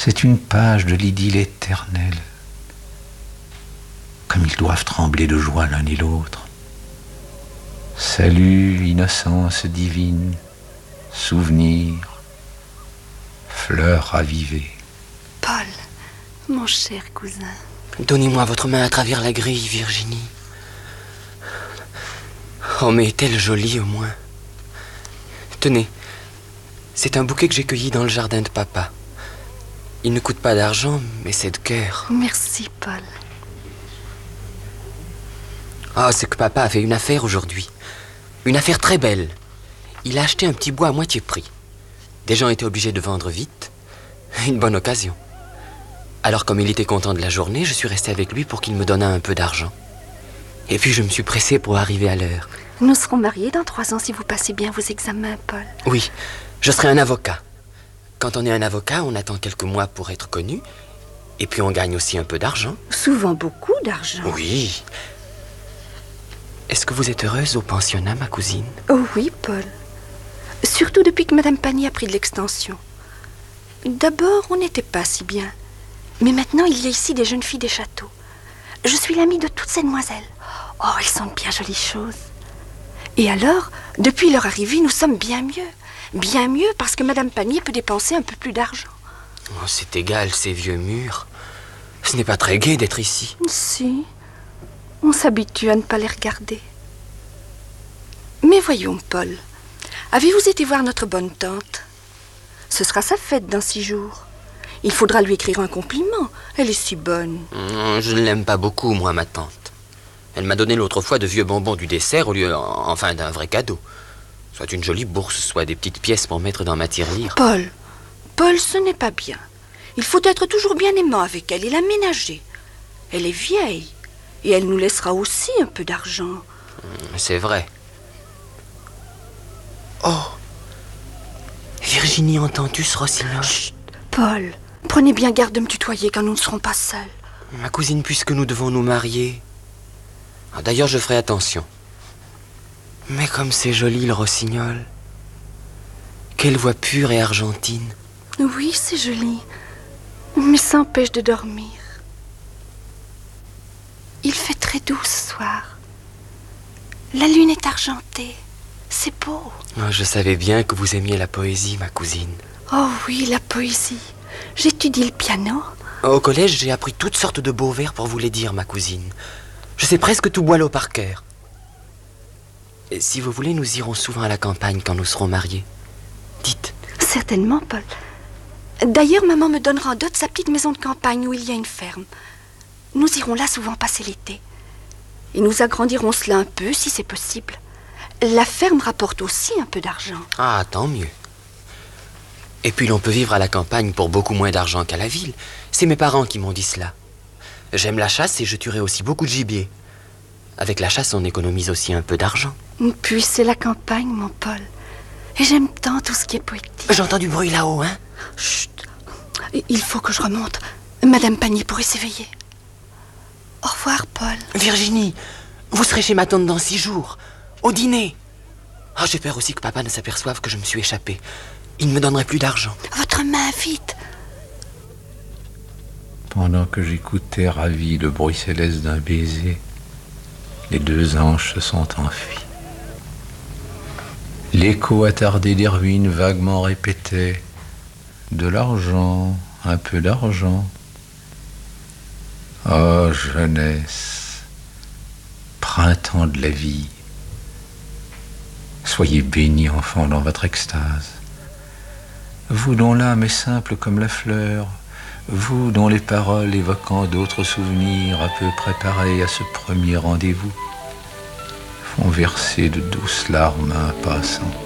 C'est une page de l'idylle éternelle. Comme ils doivent trembler de joie l'un et l'autre. Salut, innocence divine, souvenir, fleur ravivée. Paul, mon cher cousin. Donnez-moi votre main à travers la grille, Virginie. Oh, mais est-elle jolie au moins. Tenez, c'est un bouquet que j'ai cueilli dans le jardin de papa. Il ne coûte pas d'argent, mais c'est de cœur. Merci, Paul. Ah, c'est que papa a fait une affaire aujourd'hui. Une affaire très belle. Il a acheté un petit bois à moitié prix. Des gens étaient obligés de vendre vite. Une bonne occasion. Alors, comme il était content de la journée, je suis resté avec lui pour qu'il me donnât un peu d'argent. Et puis, je me suis pressé pour arriver à l'heure. Nous serons mariés dans 3 ans si vous passez bien vos examens, Paul. Oui, je serai un avocat. Quand on est un avocat, on attend quelques mois pour être connu. Et puis, on gagne aussi un peu d'argent. Souvent beaucoup d'argent. Oui. Est-ce que vous êtes heureuse au pensionnat, ma cousine? Oh oui, Paul. Surtout depuis que Madame Panier a pris de l'extension. D'abord, on n'était pas si bien. Mais maintenant, il y a ici des jeunes filles des châteaux. Je suis l'amie de toutes ces demoiselles. Oh, elles sont de bien jolies choses. Et alors, depuis leur arrivée, nous sommes bien mieux. Bien mieux parce que Madame Panier peut dépenser un peu plus d'argent. Oh, c'est égal, ces vieux murs. Ce n'est pas très gai d'être ici. Si, on s'habitue à ne pas les regarder. Mais voyons, Paul, avez-vous été voir notre bonne tante? Ce sera sa fête dans 6 jours. Il faudra lui écrire un compliment. Elle est si bonne. Je ne l'aime pas beaucoup, moi, ma tante. Elle m'a donné l'autre fois de vieux bonbons du dessert au lieu, enfin, d'un vrai cadeau. Soit une jolie bourse, soit des petites pièces pour mettre dans ma tirelire. Paul, ce n'est pas bien. Il faut être toujours bien aimant avec elle et la ménager. Elle est vieille et elle nous laissera aussi un peu d'argent. C'est vrai. Oh! Virginie, entends-tu ce rossignol? Chut, Paul, prenez bien garde de me tutoyer quand nous ne serons pas seuls. Ma cousine, puisque nous devons nous marier. Ah, d'ailleurs, je ferai attention. Mais comme c'est joli, le rossignol. Quelle voix pure et argentine. Oui, c'est joli, mais ça empêche de dormir. Il fait très doux ce soir. La lune est argentée. C'est beau. Oh, je savais bien que vous aimiez la poésie, ma cousine. Oh oui, la poésie. J'étudie le piano. Au collège, j'ai appris toutes sortes de beaux vers pour vous les dire, ma cousine. Je sais presque tout Boileau par cœur. Et si vous voulez, nous irons souvent à la campagne quand nous serons mariés. Dites. Certainement, Paul. D'ailleurs, maman me donnera en dot sa petite maison de campagne où il y a une ferme. Nous irons là souvent passer l'été. Et nous agrandirons cela un peu, si c'est possible. La ferme rapporte aussi un peu d'argent. Ah, tant mieux. Et puis l'on peut vivre à la campagne pour beaucoup moins d'argent qu'à la ville. C'est mes parents qui m'ont dit cela. J'aime la chasse et je tuerai aussi beaucoup de gibier. Avec la chasse, on économise aussi un peu d'argent. Puis c'est la campagne, mon Paul. Et j'aime tant tout ce qui est poétique. J'entends du bruit là-haut, hein? Chut. Il faut que je remonte. Madame Panier pourrait s'éveiller. Au revoir, Paul. Virginie, vous serez chez ma tante dans 6 jours. Au dîner. Ah, j'ai peur aussi que papa ne s'aperçoive que je me suis échappé. Il ne me donnerait plus d'argent. Votre main, vite. Pendant que j'écoutais ravi le bruit céleste d'un baiser, les 2 anges se sont enfuis. L'écho attardé des ruines vaguement répétait « De l'argent, un peu d'argent ». Oh, jeunesse, printemps de la vie. Soyez bénis, enfants, dans votre extase. Vous dont l'âme est simple comme la fleur, vous dont les paroles évoquant d'autres souvenirs à peu près pareils à ce premier rendez-vous, font verser de douces larmes à un passant.